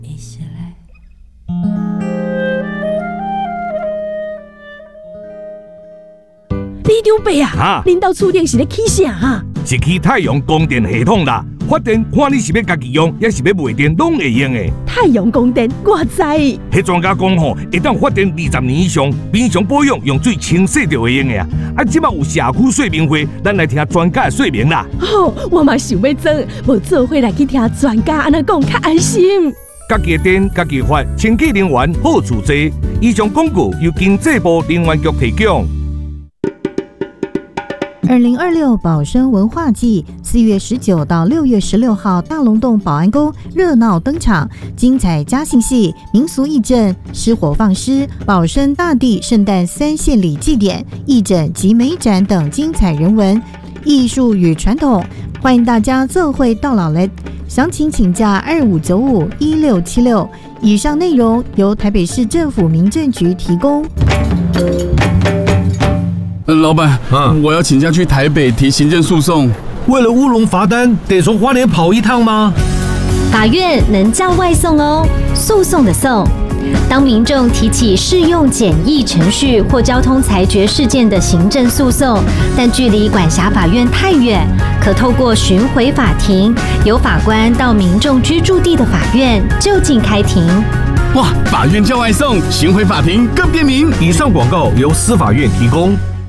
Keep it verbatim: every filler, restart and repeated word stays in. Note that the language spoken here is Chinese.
一起来。 李长伯啊， 啊恁兜厝顶是咧起啥啊？ 是去太阳光电系统啦。发电看你是要家己用，也是要卖电，拢会用的。 太阳光电，我知。 迄专家讲吼，会当发电二十年以上，平常保养用水清洗就会用的啊。啊，即马有社区说明会，咱来听专家的说明啦。 哦，我嘛想要做，无做伙来去听专家安尼讲，较安心。 家己的电，家己发，清洁能源好处多。以上广告由经济部能源局提供。 二零二六保生文化季，四月十九到六月十六号，大龙洞保安宫热闹登场，精彩嘉兴戏、民俗义阵、失火放狮、保生大帝圣诞三献礼祭典、义诊及美展等精彩人文、艺术与传统，欢迎大家做会到老嘞！详情请假二五九五一六七六。以上内容由台北市政府民政局提供。 老板， 嗯我要请假去台北提行政诉讼。 为了乌龙罚单，得从花莲跑一趟吗？ 法院能叫外送哦，诉讼的讼。当民众提起适用简易程序或交通裁决事件的行政诉讼，但距离管辖法院太远，可透过巡回法庭，由法官到民众居住地的法院就近开庭。 哇，法院叫外送，巡回法庭更便民。 以上广告由司法院提供。